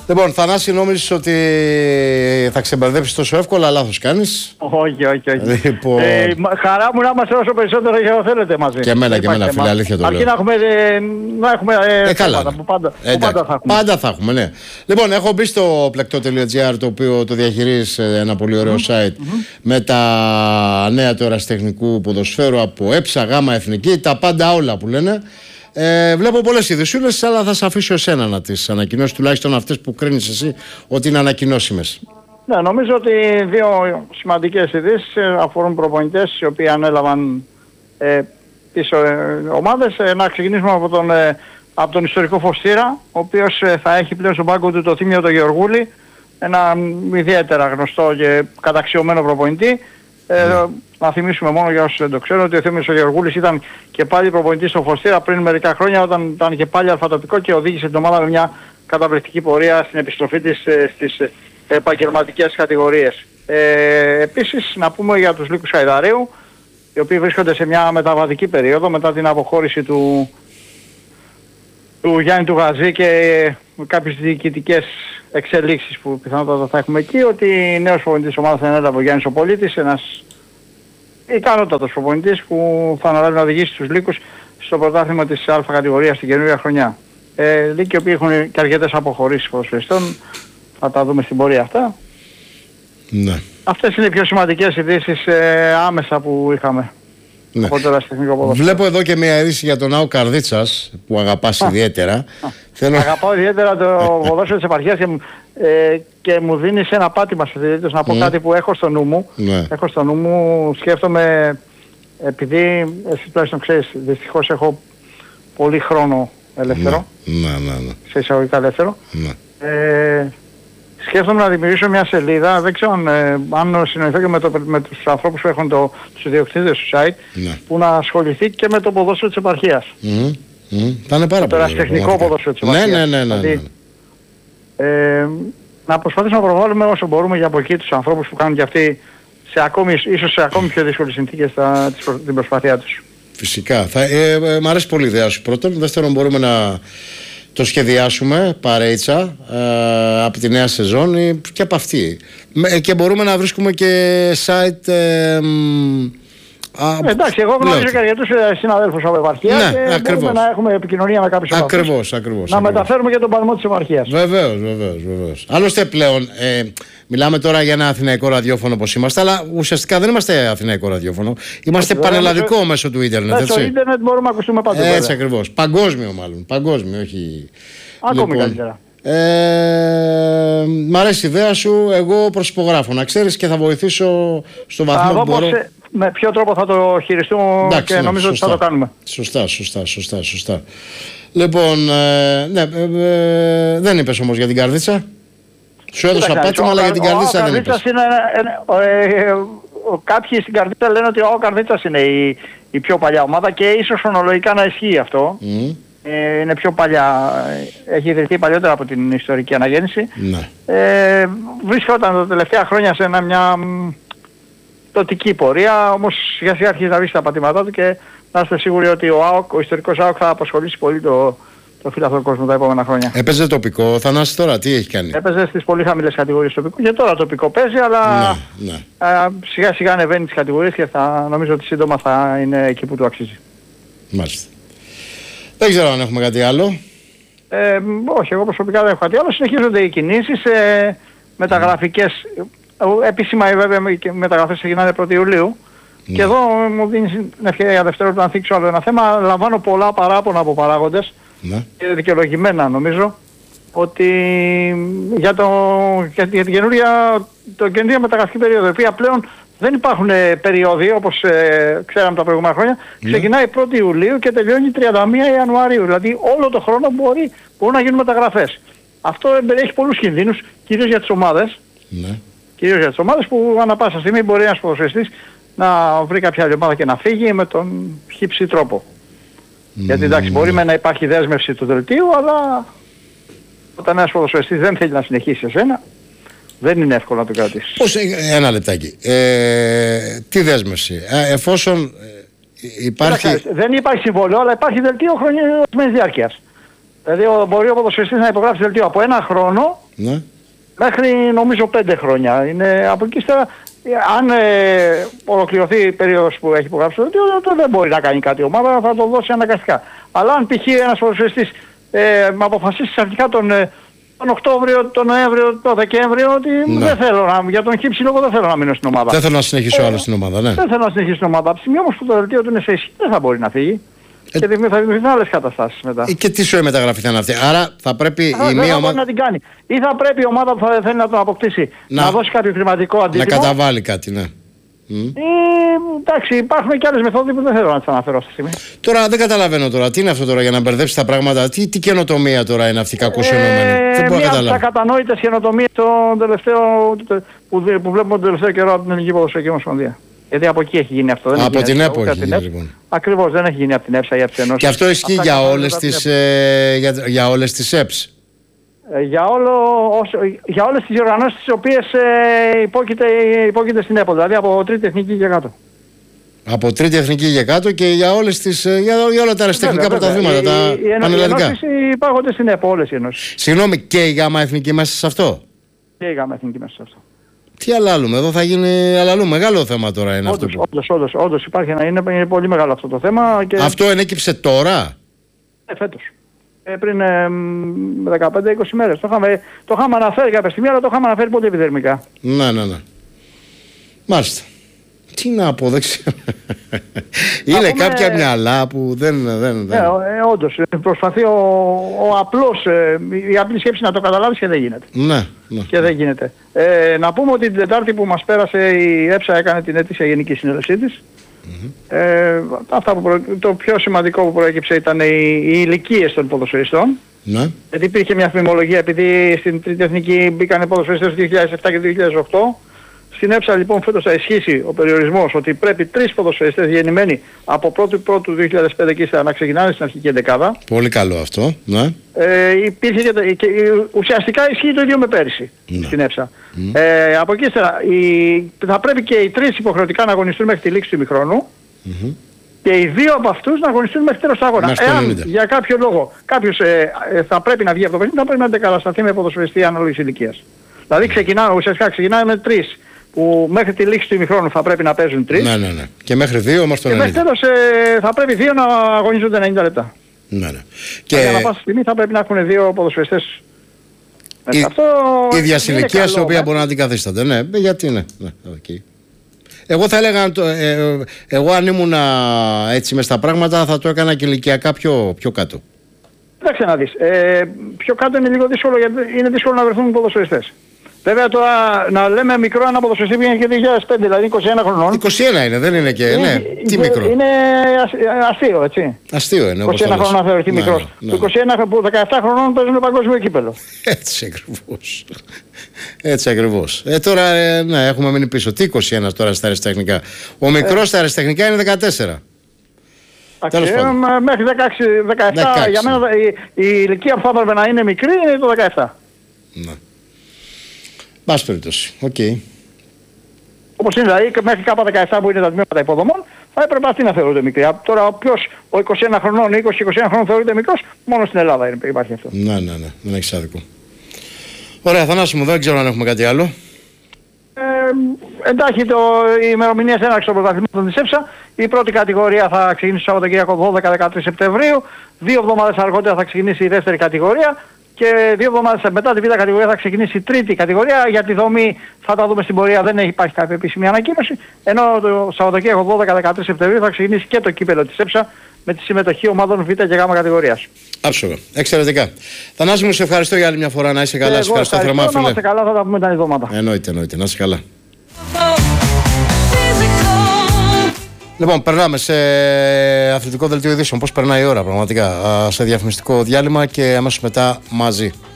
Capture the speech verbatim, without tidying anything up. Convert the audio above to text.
Λοιπόν, Θανάση, νόμιζες ότι θα ξεμπερδέψεις τόσο εύκολα, λάθος κάνεις. Όχι, όχι, όχι. Λοιπόν... Ε, χαρά μου να είμαστε όσο περισσότερο θέλετε μαζί. Και εμένα, και εμένα, φίλε, αλήθεια το Αρκεί λέω. να έχουμε, ε, να έχουμε ε, ε, καλά, θέματα, που πάντα, ε, που πάντα θα έχουμε. Πάντα θα έχουμε, ναι. Λοιπόν, έχω μπει στο πλεκτό τελεία τζι άρ, το οποίο το διαχειρίζει ένα πολύ ωραίο mm-hmm. site mm-hmm. με τα νέα του ερασιτεχνικού ποδοσφαίρου από ΕΨΑ, ΓΑΜΑ, Εθνική, τα πάντα όλα που λένε. Ε, βλέπω πολλές ειδησούλες, αλλά θα σε αφήσω εσένα να τις ανακοινώσεις, τουλάχιστον αυτές που κρίνεις εσύ ότι είναι ανακοινώσιμες. Ναι, νομίζω ότι δύο σημαντικές ειδήσεις αφορούν προπονητές οι οποίοι ανέλαβαν ε, τις ε, ομάδες. Ε, να ξεκινήσουμε από τον, ε, από τον ιστορικό Φωστήρα, ο οποίος ε, θα έχει πλέον στον πάγκο του το Θήμιο το Γεωργούλη, ένα ιδιαίτερα γνωστό και καταξιωμένο προπονητή. Ε, mm. Να θυμίσουμε μόνο για όσους δεν το ξέρουν ότι ο Θήμιος ο Γεωργούλης ήταν και πάλι προπονητής στο Φωστήρα πριν μερικά χρόνια, όταν ήταν και πάλι αλφατοπικό και οδήγησε την ομάδα με μια καταπληκτική πορεία στην επιστροφή της ε, στις ε, επαγγελματικές κατηγορίες. Ε, επίσης να πούμε για τους Λύκους Χαϊδαρίου, οι οποίοι βρίσκονται σε μια μεταβατική περίοδο μετά την αποχώρηση του, του Γιάννη του Γαζή και κάποιες διοικητικές εξελίξεις που πιθανότατα θα έχουμε εκεί, ότι νέος προπονητής της ομάδας θα ανέλαβε ο Γιάννης ο Πολίτης, ένας ικανότατος προπονητής που θα αναλάβει να οδηγήσει τους Λύκους στο πρωτάθλημα της Α κατηγορίας στην καινούργια χρονιά. Ε, Λύκοι οι οποίοι έχουν και αρκετές αποχωρήσεις ποδοσφαιριστών, θα τα δούμε στην πορεία αυτά. Ναι. Αυτές είναι οι πιο σημαντικές ειδήσεις ε, άμεσα που είχαμε. Ναι. Από το Βλέπω εδώ και μια είδηση για τον Άο Καρδίτσας που αγαπάς α, ιδιαίτερα. Α, Θέλω... Αγαπάω ιδιαίτερα το ποδόσφαιρο της επαρχίας και, ε, και μου δίνεις ένα πάτημα σε δηλήτως να πω mm. κάτι που έχω στο νου μου. Ναι. Έχω στο νου μου, σκέφτομαι, επειδή εσύ τουλάχιστον ξέρεις, δυστυχώς έχω πολύ χρόνο ελεύθερο. Ναι, ναι, ναι. Σε εισαγωγικά ελεύθερο. Ναι. Ε, σκέφτομαι να δημιουργήσω μια σελίδα, δεν ξέρω αν, ε, αν συνοηθώ και με, το, με τους ανθρώπους που έχουν το, τους ιδιοκτήτες του site, ναι. που να ασχοληθεί και με το ποδόσφαιρο της επαρχίας. Mm. Mm. Θα είναι πάρα το πολύ. Το τεχνικό ποδόσφαιρο της επαρχίας. Ναι, ναι, ναι, ναι, ναι. Δηλαδή, ε, να προσπαθήσουμε να προβάλλουμε όσο μπορούμε για από εκεί τους ανθρώπους που κάνουν και αυτοί σε ακόμη, ίσως σε ακόμη πιο δύσκολες συνθήκες τα, την προσπάθειά τους. Φυσικά. Θα, ε, ε, μ' αρέσει πολύ η ιδέα σου πρώτον. Δεύτερον, μπορούμε να το σχεδιάσουμε παρέιτσα ε, από τη νέα σεζόν και από αυτή. Ε, και μπορούμε να βρίσκουμε και site... Ε, Α, εντάξει, εγώ γνωρίζω και αρκετούς συναδέλφους από επαρχία ναι, και ακριβώς. Μπορούμε να έχουμε επικοινωνία με κάποιους ανθρώπους. Ακριβώς, ακριβώς. Να ακριβώς. μεταφέρουμε και τον παλμό της επαρχίας. Βεβαίως, βεβαίως, βεβαίως. Άλλωστε πλέον, ε, μιλάμε τώρα για ένα αθηναϊκό ραδιόφωνο όπως είμαστε, αλλά ουσιαστικά δεν είμαστε αθηναϊκό ραδιόφωνο. Είμαστε πανελλαδικό είναι... μέσω του ίντερνετ. Μέσω του ίντερνετ μπορούμε να ακουστούμε παντού. Έτσι ακριβώς. Παγκόσμιο μάλλον. Παγκόσμιο, όχι... Ακόμη λοιπόν, καλύτερα. Ε, μ' αρέσει η ιδέα σου. Εγώ προσυπογράφω, να ξέρεις, και θα βοηθήσω στο βαθμό που μπορώ. Σε, με ποιο τρόπο θα το χειριστούμε. Εντάξει, και ναι, νομίζω σωστά, ότι θα το κάνουμε. Σωστά, σωστά, σωστά, σωστά. Λοιπόν, ε, ναι, ε, ε, δεν είπες όμως για την Καρδίτσα. Σου έδωσα πάτημα, αλλά για την Καρδίτσα δεν είπες. Είναι, ε, ε, κάποιοι στην Καρδίτσα λένε ότι ο Καρδίτσας είναι η, η πιο παλιά ομάδα και ίσως χρονολογικά να ισχύει αυτό. Mm. Ε, είναι πιο παλιά, έχει ιδρυθεί παλιότερα από την ιστορική αναγέννηση. Ναι. Ε, βρίσκονταν τα τελευταία χρόνια σε ένα, μια τοτική πορεία, όμως σιγά σιγά αρχίζει να βρίσκει τα πατήματά του και να είστε σίγουροι ότι ο ΑΟΚ, ο ιστορικός ΑΟΚ θα απασχολήσει πολύ το, το φιλαθρό κόσμο τα επόμενα χρόνια. Έπαιζε τοπικό, Θανάση, τώρα τι έχει κάνει? Έπαιζε στις πολύ χαμηλές κατηγορίες τοπικού και τώρα τοπικό παίζει, αλλά ναι, ναι. Α, σιγά σιγά ανεβαίνει τις κατηγορίες και θα, νομίζω ότι σύντομα θα είναι εκεί που του αξίζει. Μάλιστα. Δεν ξέρω αν έχουμε κάτι άλλο. Ε, όχι, εγώ προσωπικά δεν έχω κάτι άλλο. Συνεχίζονται οι κινήσεις ε, μεταγραφικές. Mm. Επίσημα βέβαια οι μεταγραφές ξεκινάνε πρώτη Ιουλίου. Mm. Και εδώ μου δίνει την ευκαιρία δευτερόλεπτα να θίξω άλλο ένα θέμα. Λαμβάνω πολλά παράπονα από παράγοντες. Mm. Και δικαιολογημένα νομίζω. Ότι για, το, για, για την καινούργια, το καινούργια μεταγραφική περίοδο, η οποία πλέον δεν υπάρχουν ε, περιόδοι όπως ε, ξέραμε τα προηγούμενα χρόνια. Mm. Ξεκινάει πρώτη Ιουλίου και τελειώνει τριάντα μία Ιανουαρίου. Δηλαδή όλο το χρόνο μπορεί, μπορούν να γίνουν μεταγραφές. Αυτό έχει πολλούς κινδύνους, κυρίως για τις ομάδες. Mm. Κυρίως για τις ομάδες που ανά πάσα στιγμή μπορεί ένας ποδοσφαιριστής να βρει κάποια άλλη ομάδα και να φύγει με τον χύψη τρόπο. Mm. Γιατί εντάξει, μπορεί με να υπάρχει δέσμευση του δελτίου, αλλά όταν ένας ποδοσφαιριστής δεν θέλει να συνεχίσει σε σένα, δεν είναι εύκολο να το κρατήσεις. Πώς, ένα λεπτάκι. Ε, τι δέσμευση. Ε, εφόσον ε, υπάρχει... Κοιτάξτε, δεν υπάρχει συμβόλαιο, αλλά υπάρχει δελτίο χρονιαίας διάρκειας. Δηλαδή ο, μπορεί ο ποδοσφαιριστής να υπογράψει δελτίο από ένα χρόνο Ναι. Μέχρι νομίζω πέντε χρόνια. Είναι, από εκεί ύστερα, αν ε, ολοκληρωθεί η περίοδος που έχει υπογράψει το τότε δεν μπορεί να κάνει κάτι η ομάδα, θα το δώσει αναγκαστικά. Αλλά αν π.χ. ένας ποδοσφαιριστής ε, με αποφασίσει αρχικά τον, τον Οκτώβριο, τον Νοέμβριο, τον Δεκέμβριο ότι ναι. δεν θέλω να, για τον χύψη λόγο δεν θέλω να μείνω στην ομάδα. Δεν θέλω να συνεχίσω ε, άλλο στην ομάδα, ναι. Δεν θέλω να συνεχίσω στην ομάδα. Από τη στιγμή όμως που το δελτίο του είναι σε ισχύ δεν θα μπορεί να φύγει. Ε, και θα δημιουργηθούν άλλες καταστάσεις μετά. Και τι σου μεταγραφή θα είναι αυτή. Άρα θα πρέπει θα, η μία ομάδα. Να την κάνει. Ή θα πρέπει η ομάδα που θα θέλει να τον αποκτήσει να, να δώσει κάποιο χρηματικό αντίτιμο. Να καταβάλει κάτι, ναι. Ή, εντάξει, υπάρχουν και άλλες μεθόδοι που δεν θέλω να τις αναφέρω αυτή τη στιγμή. Τώρα δεν καταλαβαίνω τώρα. Τι είναι αυτό τώρα για να μπερδέψει τα πράγματα. Τι, τι καινοτομία τώρα είναι αυτή κακοσιονόμενη. Ε, δεν μπορώ να καταλάβω. Μια από τις ακατανόητες καινοτομίες που, που βλέπουμε τον τελευταίο καιρό από την Ελληνική Ποδοσφαιρική Ομοσπονδία. Γιατί από εκεί έχει γίνει αυτό. Δεν από έχει την ΕΠΟ έχει γίνει, λοιπόν. Ακριβώς, δεν έχει γίνει από την ΕΠΣΑ ή από τις ενώσεις. Και αυτό ισχύει για όλες, τις, ε, για, για όλες τις ΕΠΣ. Ε, για, όλο, όσο, για όλες τις οργανώσεις τις οποίες ε, υπόκειται, υπόκειται στην ΕΠΟ, δηλαδή από τρίτη εθνική και κάτω. Από τρίτη εθνική και κάτω και για, όλες τις, για, για όλα τα αεραστεχνικά πρωταθλήματα, τα πανελλαδικά. Οι υπάρχονται στην ΕΠΟ όλες οι ενώσεις. Συγγνώμη, και η ΓΑΜΑ εθνική μέσα σε αυτό. Και η ΓΑΜΑ εθνική μέσα σε αυτό. Τι αλλάλουμε, εδώ θα γίνει αλλαλού. Μεγάλο θέμα τώρα είναι όντως, αυτό. Που... Όντως, όντως, όντως υπάρχει ένα, είναι, είναι πολύ μεγάλο αυτό το θέμα. Και... Αυτό ενέκυψε τώρα. Ε, φέτος. Ε, πριν ε, δεκαπέντε είκοσι μέρες. Το είχαμε, το είχαμε αναφέρει κάποια στιγμή, αλλά το είχαμε αναφέρει πολύ επιδερμικά. Ναι, ναι, ναι. Μάλιστα. Τι να πω, δεν ξέρω. Είναι πούμε... κάποια μυαλά που δεν... δεν, δεν... Ε, ε, όντως, προσπαθεί ο, ο απλός, ε, η απλή σκέψη να το καταλάβεις και δεν γίνεται. Ναι, ναι. Και δεν γίνεται. Ε, να πούμε ότι την Τετάρτη που μας πέρασε η ΕΠΣΑ έκανε την αίτηση γενική συνέλευσή της. Mm-hmm. Ε, αυτά που προ... Το πιο σημαντικό που προέκυψε ήταν οι, οι ηλικίες των ποδοσφαιριστών. Ναι. Γιατί υπήρχε μια φημολογία επειδή στην τρίτη εθνική μπήκαν ποδοσφαιριστές το δύο χιλιάδες επτά και δύο χιλιάδες οκτώ. Στην ΕΠΣΑ λοιπόν φέτος θα ισχύσει ο περιορισμός ότι πρέπει τρεις ποδοσφαιριστές γεννημένοι από πρώτη πρώτου δύο χιλιάδες πέντε και ύστερα να ξεκινάνε στην αρχική εντεκάδα. Πολύ καλό αυτό, ναι. Ε, υπήρχε και, και, ουσιαστικά ισχύει το ίδιο με πέρυσι, ναι, στην ΕΠΣΑ. Mm. Ε, από εκεί ύστερα η, θα πρέπει και οι τρεις υποχρεωτικά να αγωνιστούν μέχρι τη λήξη του ημιχρόνου mm-hmm. και οι δύο από αυτούς να αγωνιστούν μέχρι τέλος του αγώνα. Εάν για κάποιο λόγο κάποιος ε, ε, θα πρέπει να βγει από το παιχνίδι, θα πρέπει να αντεκατασταθεί με ποδοσφαιριστή ανάλογης ηλικίας. Δηλαδή ξεκινάμε, ουσιαστικά ξεκινάμε με τρεις που μέχρι τη λήξη του ημιχρόνου θα πρέπει να παίζουν τρεις. Ναι, ναι, ναι. Και μέχρι δύο όμως το ενενήντα. Και μέχρι τέλος ε, θα πρέπει δύο να αγωνίζονται ενενήντα λεπτά. Ναι, ναι. Και για να πάσα στιγμή θα πρέπει να έχουν δύο ποδοσφαιριστές. Η, αυτό ίδιας ηλικίας η οποία μπορεί να αντικαθίστανται. Ναι, γιατί ναι. ναι okay. Εγώ θα έλεγα, ε, ε, εγώ αν ήμουν έτσι μες στα πράγματα θα το έκανα και ηλικιακά πιο, πιο κάτω. Κοίταξε να δεις. Ε, πιο κάτω είναι λίγο δύσκολο γιατί είναι δύσκολο να βρεθούν ποδοσφαιριστές. Βέβαια τώρα να λέμε μικρό ένα ποδοσφαιριστή πήγαινε και δύο χιλιάδες πέντε, δηλαδή είκοσι ένα χρονών. είκοσι ένα είναι, δεν είναι και, είναι, ναι, τι μικρό. Είναι αστείο, έτσι. Αστείο είναι, είκοσι ένα χρονών να θεωρηθεί ναι, μικρός. Ναι, ναι. Το είκοσι ένα που δεκαεπτά χρονών παίζουν παγκόσμιο κύπελλο. Έτσι ακριβώς. Έτσι ακριβώς. Ε, τώρα ε, ναι, έχουμε μείνει πίσω. Τι είκοσι ένα τώρα στα αεραστεχνικά. Ο μικρός ε. στα αεραστεχνικά είναι δεκατέσσερα. Τέλος πάντων. Μέχρι δεκαέξι δεκαεπτά, για μένα η, η ηλικία που θα έπρεπε να είναι μικρή είναι το δεκαεπτά. Ναι. Πάση περιπτώσει, οκ. Okay. Όπως είναι δηλαδή μέχρι κάπου δεκαεπτά που είναι τα τμήματα υποδομών, θα έπρεπε αυτή να θεωρούνται μικρή. Τώρα ποιος ο είκοσι ένα χρονών, είκοσι είκοσι ένα χρονών θεωρείται μικρός, μόνο στην Ελλάδα υπάρχει αυτό. Ναι, ναι, ναι, δεν έχεις άδικο. Ωραία, Θανάση μου, δεν ξέρω αν έχουμε κάτι άλλο. Ε, εντάξει, το, η ημερομηνία έναρξης των πρωταθλημάτων της ΕΠΣΑ, η πρώτη κατηγορία θα ξεκινήσει το Σαββατοκύριακο δώδεκα με δεκατρείς Σεπτεμβρίου, δύο εβδομάδες αργότερα θα ξεκινήσει η δεύτερη κατηγορία. Και δύο εβδομάδες μετά τη β' κατηγορία θα ξεκινήσει η τρίτη κατηγορία. Για τη δομή θα τα δούμε στην πορεία, δεν υπάρχει κάποια επίσημη ανακοίνωση. Ενώ το Σαββατοκύριακο δώδεκα με δεκατρείς Σεπτεμβρίου θα ξεκινήσει και το κύπελλο της ΕΠΣΑ με τη συμμετοχή ομάδων Β και Γ κατηγορίας. Άψογα. Εξαιρετικά. Θανάση μου, σε ευχαριστώ για άλλη μια φορά. Να είσαι καλά. Σε ευχαριστώ θερμά, φίλε. Να είστε καλά, θα τα πούμε την εβδομάδα. Εννοείται, εννοείται. Να είσαι καλά. Λοιπόν, περνάμε σε αθλητικό δελτίο ειδήσεων. Πώς περνάει η ώρα, πραγματικά. Σε διαφημιστικό διάλειμμα και αμέσως μετά μαζί.